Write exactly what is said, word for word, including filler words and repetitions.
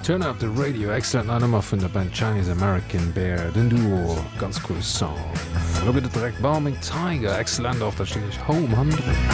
Turn up the Radio excellent Nummer vun der Band Chinese American Bear den Duo ganz cool Song. Lo direkt Bombing Tiger excellent auch da stehe ich Home Hand.